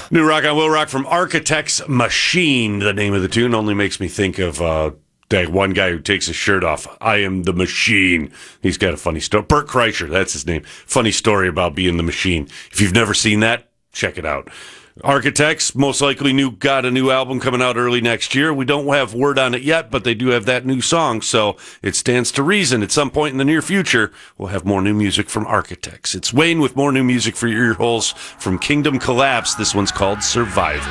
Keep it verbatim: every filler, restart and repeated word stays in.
New rock on Will Rock from Architects Machine. The name of the tune only makes me think of uh, that one guy who takes his shirt off. I am the machine. He's got a funny story. Bert Kreischer, that's his name. Funny story about being the machine. If you've never seen that, check it out. Architects most likely new got a new album coming out early next year. We don't have word on it yet, but they do have that new song, so it stands to reason at some point in the near future we'll have more new music from Architects. It's Wayne with more new music for your ear holes from Kingdom Collapse. This one's called Survivor.